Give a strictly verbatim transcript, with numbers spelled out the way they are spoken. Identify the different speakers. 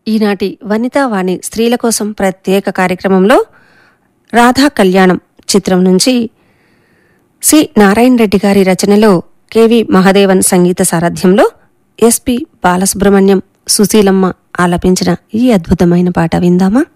Speaker 1: ఈనాటి వనితావాణి స్త్రీల కోసం ప్రత్యేక కార్యక్రమంలో రాధా కళ్యాణం చిత్రం నుంచి సి నారాయణ రెడ్డి గారి రచనలో కెవి మహదేవన్ సంగీత సారథ్యంలో ఎస్పి బాలసుబ్రహ్మణ్యం సుశీలమ్మ ఆలపించిన ఈ అద్భుతమైన పాట విందామా.